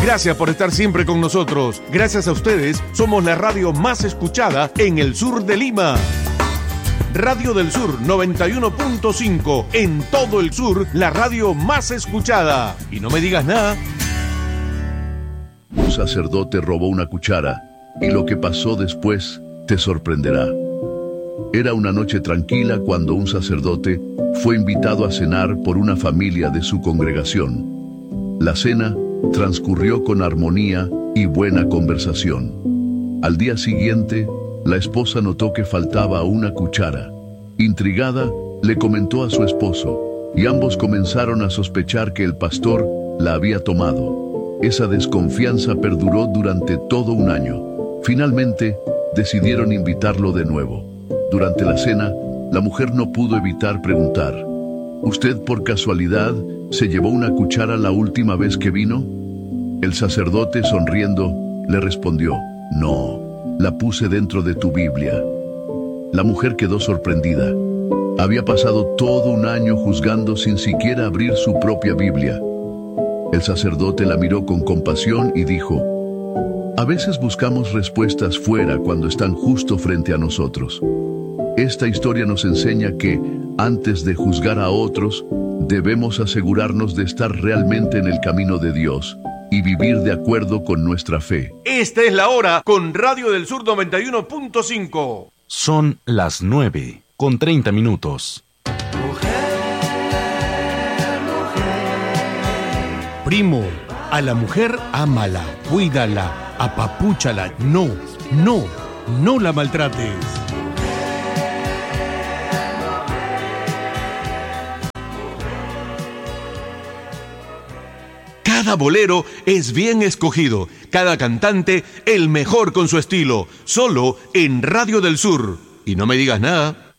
Gracias por estar siempre con nosotros. Gracias a ustedes, somos la radio más escuchada en el sur de Lima. Radio del Sur 91.5. En todo el sur, la radio más escuchada. Y no me digas nada. Un sacerdote robó una cuchara y lo que pasó después te sorprenderá. Era una noche tranquila cuando un sacerdote fue invitado a cenar por una familia de su congregación. La cena transcurrió con armonía y buena conversación. Al día siguiente, la esposa notó que faltaba una cuchara. Intrigada, le comentó a su esposo, y ambos comenzaron a sospechar que el pastor la había tomado. Esa desconfianza perduró durante todo un año. Finalmente, decidieron invitarlo de nuevo. Durante la cena, la mujer no pudo evitar preguntar, ¿usted por casualidad se llevó una cuchara la última vez que vino? El sacerdote, sonriendo, le respondió, no, la puse dentro de tu Biblia. La mujer quedó sorprendida. Había pasado todo un año juzgando sin siquiera abrir su propia Biblia. El sacerdote la miró con compasión y dijo, a veces buscamos respuestas fuera cuando están justo frente a nosotros. Esta historia nos enseña que, antes de juzgar a otros, debemos asegurarnos de estar realmente en el camino de Dios y vivir de acuerdo con nuestra fe. Esta es la hora con Radio del Sur 91.5. Son las 9:30. Primo, a la mujer ámala, cuídala, apapúchala. No la maltrates. Cada bolero es bien escogido, cada cantante el mejor con su estilo, solo en Radio del Sur. Y no me digas nada.